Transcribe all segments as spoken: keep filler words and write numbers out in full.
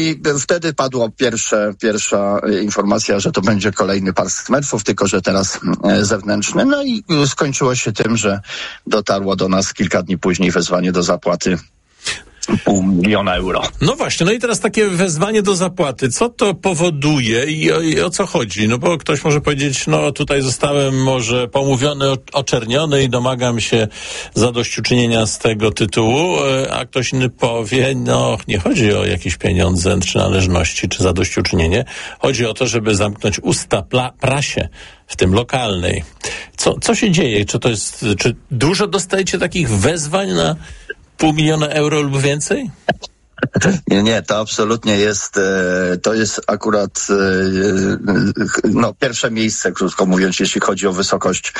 i wtedy padła pierwsze, pierwsza informacja, że to będzie kolejny park Smurfów, tylko że teraz zewnętrzny. No i skończyło się tym, że dotarło do nas kilka dni później wezwanie do zapłaty pół miliona euro. No właśnie, no i teraz takie wezwanie do zapłaty. Co to powoduje i o, i o co chodzi? No bo ktoś może powiedzieć, no tutaj zostałem może pomówiony, oczerniony i domagam się zadośćuczynienia z tego tytułu, a ktoś inny powie, no nie chodzi o jakieś pieniądze, czy należności, czy zadośćuczynienie. Chodzi o to, żeby zamknąć usta pla- prasie, w tym lokalnej. Co, co się dzieje? Czy to jest, czy dużo dostajecie takich wezwań na pół miliona euro lub więcej? Nie, nie, to absolutnie jest, to jest akurat no, pierwsze miejsce, krótko mówiąc, jeśli chodzi o wysokość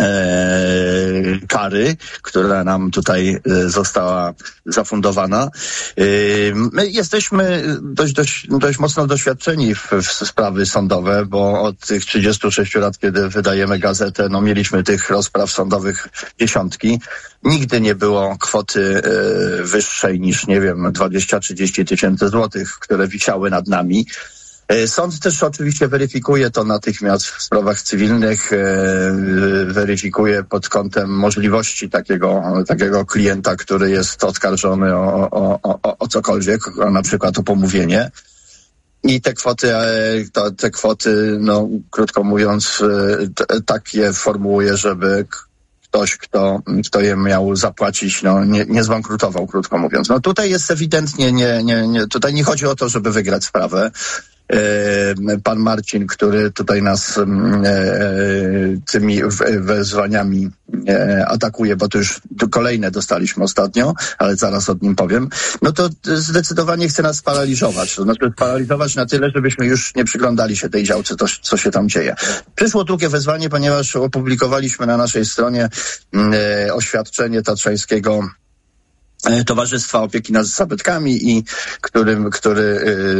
e, kary, która nam tutaj została zafundowana. My jesteśmy dość, dość, dość mocno doświadczeni w, w sprawy sądowe, bo od tych trzydziestu sześciu lat, kiedy wydajemy gazetę, no mieliśmy tych rozpraw sądowych dziesiątki. Nigdy nie było kwoty e, wyższej niż, nie wiem, dwadzieścia trzydzieści tysięcy złotych, które wisiały nad nami. E, sąd też oczywiście weryfikuje to natychmiast w sprawach cywilnych, e, weryfikuje pod kątem możliwości takiego, takiego klienta, który jest oskarżony o, o, o, o cokolwiek, o, na przykład o pomówienie. I te kwoty, to, te kwoty, no krótko mówiąc, t, tak je formułuje, żeby ktoś, kto, kto je miał zapłacić, no nie, nie zbankrutował, krótko mówiąc. No tutaj jest ewidentnie, nie, nie, nie, tutaj nie chodzi o to, żeby wygrać sprawę. Pan Marcin, który tutaj nas tymi wezwaniami atakuje, bo to już kolejne dostaliśmy ostatnio, ale zaraz o nim powiem, no to zdecydowanie chce nas sparaliżować. To znaczy sparaliżować na tyle, żebyśmy już nie przyglądali się tej działce, to, co się tam dzieje. Przyszło drugie wezwanie, ponieważ opublikowaliśmy na naszej stronie oświadczenie tatrzańskiego Towarzystwa Opieki nad Zabytkami i którym, który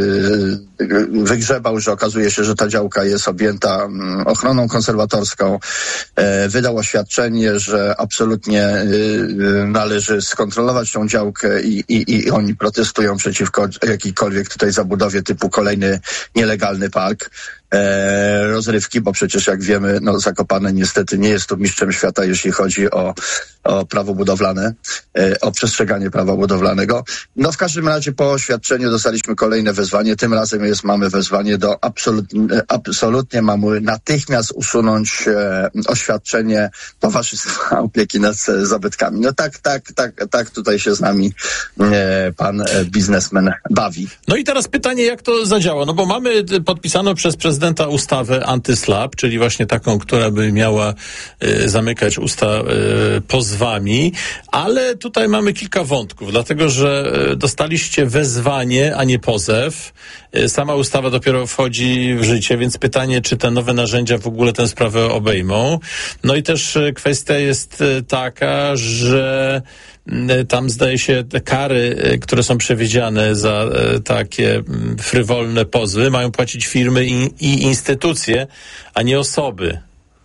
yy, wygrzebał, że okazuje się, że ta działka jest objęta ochroną konserwatorską. Yy, wydał oświadczenie, że absolutnie yy, należy skontrolować tą działkę i, i, i oni protestują przeciwko jakiejkolwiek tutaj zabudowie typu kolejny nielegalny park. E, rozrywki, bo przecież jak wiemy, no Zakopane niestety nie jest tu mistrzem świata, jeśli chodzi o, o prawo budowlane, e, o przestrzeganie prawa budowlanego. No w każdym razie po oświadczeniu dostaliśmy kolejne wezwanie, tym razem jest, mamy wezwanie do absolutnie, absolutnie mamy natychmiast usunąć e, oświadczenie Towarzystwa Opieki nad Zabytkami. No tak, tak, tak, tak tutaj się z nami e, pan e, biznesmen bawi. No i teraz pytanie, jak to zadziała? No bo mamy podpisaną przez prezydenta ustawę antyslap, czyli właśnie taką, która by miała y, zamykać usta y, pozwami, ale tutaj mamy kilka wątków, dlatego że y, dostaliście wezwanie, a nie pozew. Y, sama ustawa dopiero wchodzi w życie, więc pytanie, czy te nowe narzędzia w ogóle tę sprawę obejmą. No i też y, kwestia jest y, taka, że tam zdaje się te kary, które są przewidziane za e, takie frywolne pozwy, mają płacić firmy i, i instytucje, a nie osoby.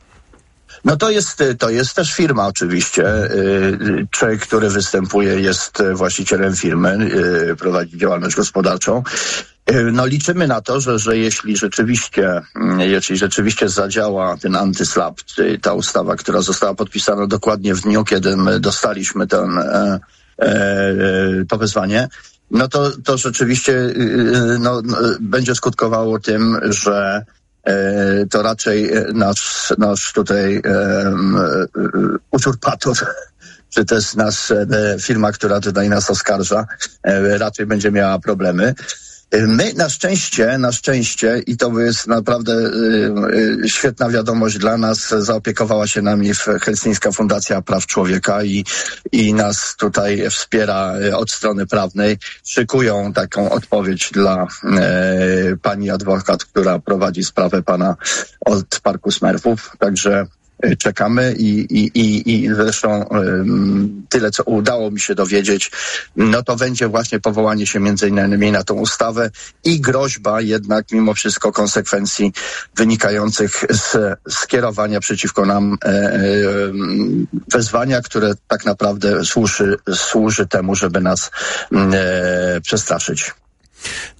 No to jest, to jest też firma oczywiście. Człowiek, który występuje, jest właścicielem firmy, prowadzi działalność gospodarczą. No liczymy na to, że, że jeśli rzeczywiście, jeśli rzeczywiście zadziała ten antyslap, czyli ta ustawa, która została podpisana dokładnie w dniu, kiedy my dostaliśmy ten, e, e, to wezwanie, no to, to rzeczywiście no, będzie skutkowało tym, że e, to raczej nasz, nasz tutaj e, e, uzurpator, czy też nasz e, firma, która tutaj nas oskarża, e, raczej będzie miała problemy. My na szczęście, na szczęście, i to jest naprawdę y, y, świetna wiadomość dla nas, zaopiekowała się nami Helsińska Fundacja Praw Człowieka i, i nas tutaj wspiera y, od strony prawnej. Szykują taką odpowiedź dla y, pani adwokat, która prowadzi sprawę pana od Parku Smurfów. Także czekamy i, i, i, i zresztą um, tyle, co udało mi się dowiedzieć, no to będzie właśnie powołanie się między innymi na tą ustawę i groźba jednak mimo wszystko konsekwencji wynikających z skierowania przeciwko nam e, e, wezwania, które tak naprawdę służy, służy temu, żeby nas e, przestraszyć.